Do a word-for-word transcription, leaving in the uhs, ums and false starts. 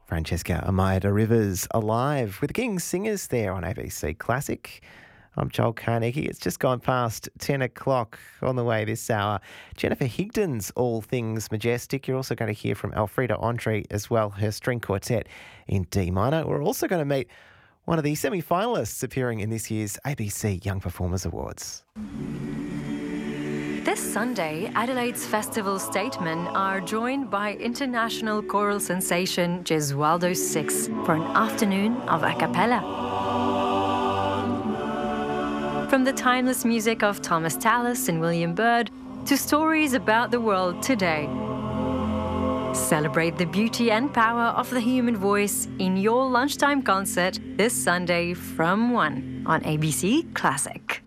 Francesca Amaya de Rivers, Alive, with the King's Singers there on A B C Classic. I'm Joel Carnegie. It's just gone past ten o'clock on the way this hour. Jennifer Higdon's All Things Majestic. You're also going to hear from Elfrida Andre as well, her string quartet in D minor. We're also going to meet one of the semi-finalists appearing in this year's A B C Young Performers Awards. This Sunday, Adelaide's festival statemen are joined by international choral sensation Gesualdo Six for an afternoon of a cappella. From the timeless music of Thomas Tallis and William Byrd to stories about the world today. Celebrate the beauty and power of the human voice in your lunchtime concert this Sunday from one on A B C Classic.